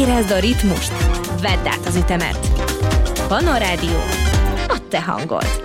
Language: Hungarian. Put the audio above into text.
Érezd a ritmust, vedd át az ütemet. Pannon Rádió, a te hangod.